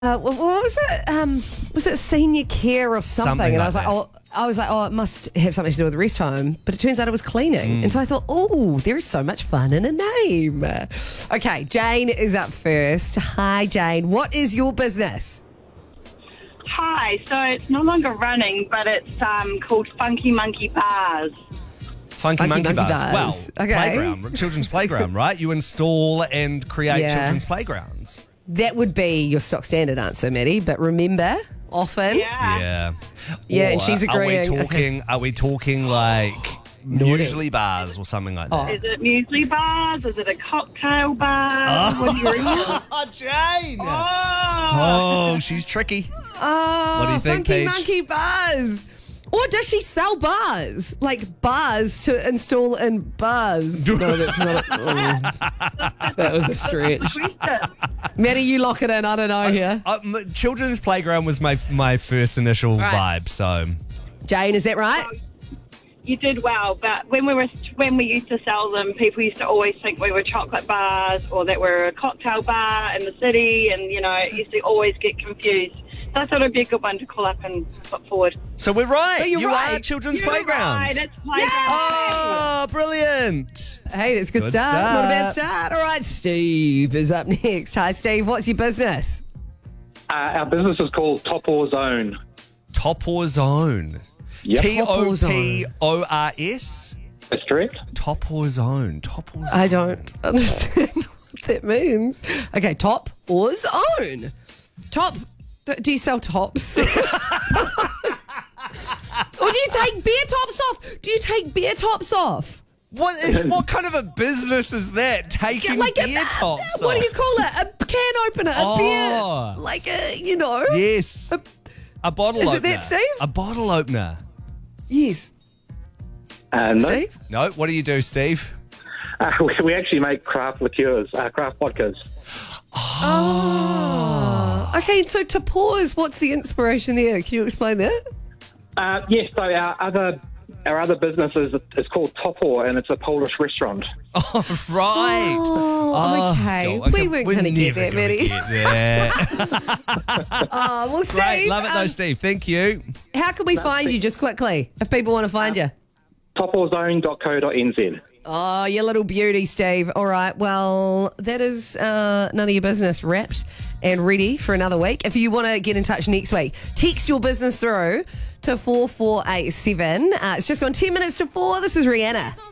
What was it? Was it senior care or something? And I was like like, it must have something to do with the rest home. But it turns out it was cleaning. And so I thought, there is so much fun in a name. Okay, Jane is up first. Hi, Jane. What is your business? Hi, so it's no longer running, but it's called Funky Monkey Bars. Funky Monkey Bars. Well, Okay. playground, children's playground, right? You install and create Yeah. children's playgrounds. That would be your stock standard answer, Maddie. But remember, often. Yeah. Yeah, and Or she's agreeing. Are we talking like Naughty. muesli bars or something like that? Is it muesli bars? Is it a cocktail bar? What do you reckon? Oh, Jane! Oh, Oh, she's tricky. Oh, What do you think, Funky Paige? Monkey Bars. Or does she sell bars? Like bars to install in bars? No, that's not. That was a stretch. question. Maddie, you lock it in. I don't know here. Children's playground was my first initial vibe, so... Jane, is that right? You did well, but when we used to sell them, people used to always think we were chocolate bars or that we're a cocktail bar in the city, and it used to always get confused. So I thought it'd be a good one to call up and put forward. So we're right. Oh, you're you right. are children's You're playgrounds. right, it's playground. Oh, brilliant. Hey, that's a good start. Not a bad start. All right, Steve is up next. Hi, Steve. What's your business? Our business is called Top Or Zone. Top or Zone. Yep. TOPORS. That's correct. Top or Zone. Top or Zone. I don't understand what that means. Okay, top or zone. Top. Do you sell tops? Or do you take beer tops off? Do you take beer tops off? What kind of a business is that? Taking beer tops off? What do you call it? A can opener, a beer, Oh. like a, Yes. A bottle Is opener. it that, Steve? A bottle opener. Yes. No, Steve? No, what do you do, Steve? we actually make craft liqueurs, craft vodkas. Oh. Okay, so to pause, what's the inspiration there? Can you explain that? Yes, so our other business is called Topor, and it's a Polish restaurant. Oh, right. Oh, okay. God, We weren't going to get never that, gonna Maddie. get that. Oh, well, Steve, Great. Love it, though, Steve. Thank you. how can we find you, just quickly, if people want to find you? toporzone.co.nz. Oh, you little beauty, Steve. All right. Well, that is none of your business wrapped and ready for another week. If you want to get in touch next week, text your business through to 4487. It's just gone 10 minutes to 4. This is Rihanna.